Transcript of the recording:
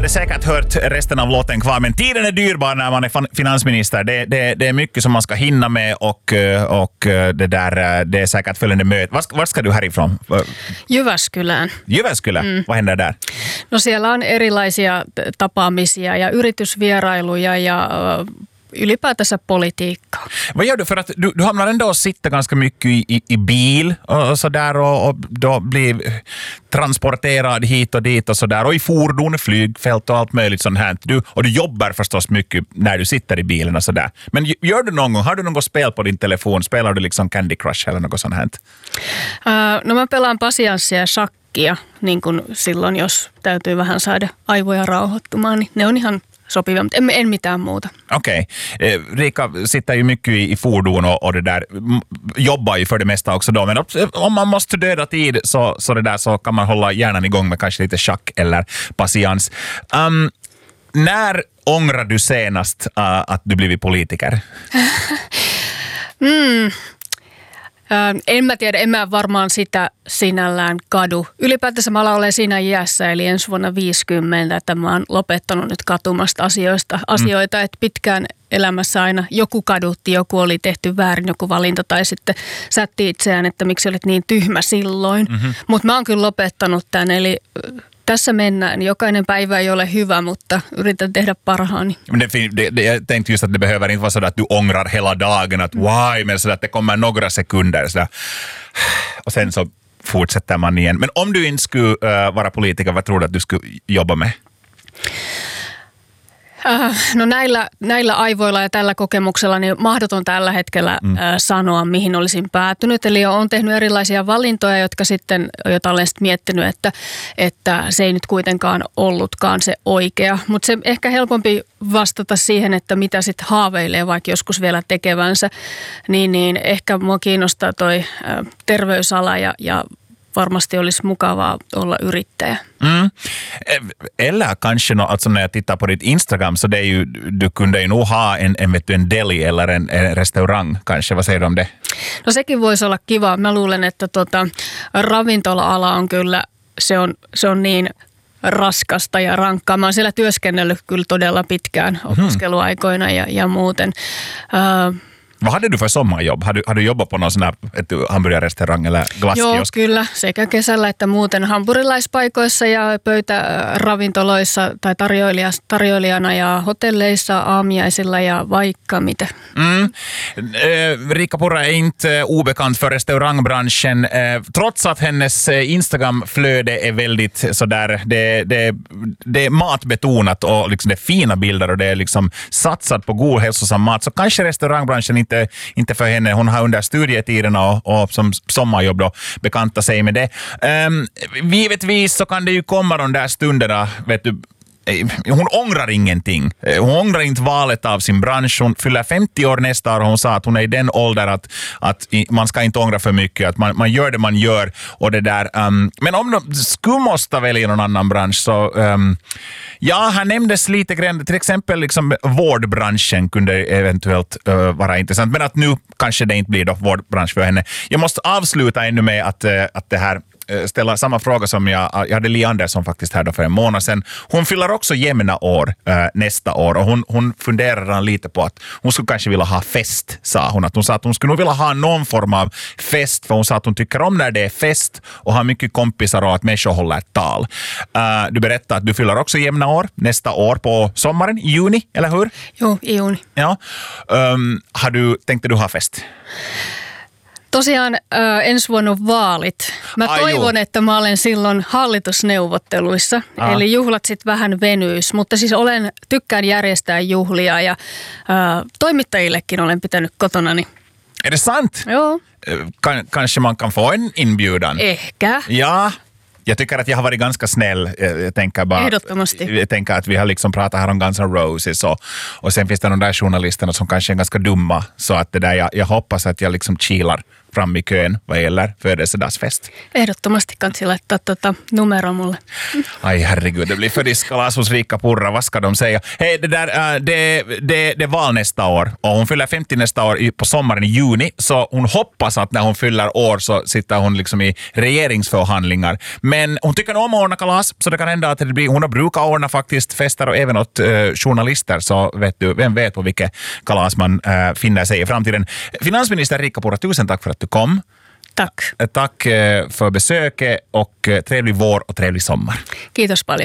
hade säkert hört resten av låten kvar, men tiden är dyrbar när man är finansminister. Det är mycket som man ska hinna med och det är säkert följande möte. Var ska du härifrån? Jyväskylään. Jyväskylä? Vad händer där? No siellä on erilaisia tapaamisia ja yritysvierailuja ja ylipäätänsä politiikkaa. Vad gör du? För att du hamnar ändå och sitter ganska mycket i bil och så där och då blir transporterad hit och dit och så där och i fordon, flygfält och allt möjligt sånt här. Du jobbar förstås mycket när du sitter i bilen och så där. Men gör du någon gång, har du något spel på din telefon? Spelar du liksom Candy Crush eller något sånt här? No mä pelaan pasianssia ja shakkia niin kuin silloin, jos täytyy vähän saada aivoja rauhoittumaan, niin ne on ihan sopivia, mutta en mitään muuta. Okej. Rika sitter ju mycket i fordon och det där jobbar ju för det mesta också då. Men om man måste döda tid så det där så kan man hålla hjärnan igång med kanske lite schack eller patiens. När ångrar du senast att du blivit politiker? En mä tiedä, en mä varmaan sitä sinällään kadu. Ylipäätänsä mä olen siinä iässä, eli ensi vuonna 50, että mä oon lopettanut nyt katumasta asioita, että pitkään elämässä aina joku kadutti, joku oli tehty väärin, joku valinta tai sitten sätti itseään, että miksi olet niin tyhmä silloin. Mutta mä oon kyllä lopettanut tämän, eli tässä mennään. Jokainen päivä ei ole hyvä, mutta yritän tehdä parhaani. Men jag tänkte just att det behöver inte vara så att du ångrar hela dagen att why, men så att det kommer några sekunder så där, och sen så fortsätter man igen. Men om du inte skulle vara politiker, vad tror du att du skulle jobba med? No näillä aivoilla ja tällä kokemuksella niin mahdoton tällä hetkellä sanoa, mihin olisin päätynyt. Eli olen tehnyt erilaisia valintoja, joita olen sitten miettinyt, että se ei nyt kuitenkaan ollutkaan se oikea. Mutta se ehkä helpompi vastata siihen, että mitä sitten haaveilee vaikka joskus vielä tekevänsä, niin ehkä mua kiinnostaa toi terveysala ja varmasti olisi mukavaa olla yrittäjä. Eller kanske alltså när jag tittar på ditt Instagram så det är ju, du kunde ju nog ha en deli eller en restaurang kanske. Vad säger du om det? No sekin voisi olla kiva. Mä luulen, että ravintola-ala on kyllä, se on niin raskasta ja rankkaa. Mä oon siellä työskennellyt kyllä todella pitkään opiskeluaikoina ja muuten. Vad hade du för sommarjobb? Har du jobbat på någon sån här hamburgerrestaurang eller glasskiosk? Joo, kyllä. Sekä kesällä että muuten hampurilaispaikoissa ja pöytäravintoloissa tai tarjoilijana ja hotelleissa, aamiaisilla ja vaikka mitä. Rika Purra är inte obekant för restaurangbranschen. Trots att hennes Instagram-flöde är väldigt sådär, det är matbetonat och liksom det är fina bilder och det är liksom satsat på god hälsosam mat, så kanske restaurangbranschen inte för henne. Hon har under studietiderna och som sommarjobb då bekanta sig med det. Givetvis så kan det ju komma de där stunderna, vet du. Hon ångrar ingenting. Hon ångrar inte valet av sin bransch. Hon fyller 50 år nästa år och hon sa att hon är i den ålder att man ska inte ångra för mycket. Att man gör det man gör och det där. Men om de skulle måste välja någon annan bransch så ja, här nämndes lite grann, till exempel liksom vårdbranschen kunde eventuellt vara intressant. Men att nu kanske det inte blir då vårdbransch för henne. Jag måste avsluta ännu med att det här ställa samma fråga som jag hade Li Andersson faktiskt här då för en månad sedan. Hon fyller också jämna år nästa år och hon funderar lite på att hon skulle kanske vilja ha fest, sa hon. Hon sa att hon skulle nog vilja ha någon form av fest, för hon sa att hon tycker om när det är fest och har mycket kompisar och att människor håller ett tal. Du berättade att du fyller också jämna år nästa år på sommaren, i juni, eller hur? Joo, i juni. Ja. Tänkte du ha fest? Tosiaan ensi vuonna on vaalit. Mä toivon, että mä olen silloin hallitusneuvotteluissa, eli juhlat sitten vähän venyys. Mutta siis tykkään järjestää juhlia ja toimittajillekin olen pitänyt kotonani. Är det sant? Joo. Kanske man kan få en inbjudan? Ehkä. Ja. Jag tycker att jag har varit ganska snäll. Jag tänker att vi har liksom pratat här om Guns N' Roses och sen finns det de där journalisterna som kanske är ganska dumma, så att det där jag hoppas att jag liksom kilar fram i kön vad gäller födelsedagsfest. Ehdottomasti kansi laittaa numero mulle. Aj herregud, det blir födelsedagskalas hos Rika Purra, vad ska de säga? Hej, det är val nästa år och hon fyller 50 nästa år på sommaren i juni, så hon hoppas att när hon fyller år så sitter hon liksom i regeringsförhandlingar. Men hon tycker om att ordna kalas, så det kan hända att det blir, hon har brukat ordna faktiskt fester och även åt journalister, så vet du, vem vet på vilket kalas man finner sig i framtiden. Finansminister Rika Purra, tusen tack för att du kom. Tack. Tack för besöket och trevlig vår och trevlig sommar. Kiitos paljon.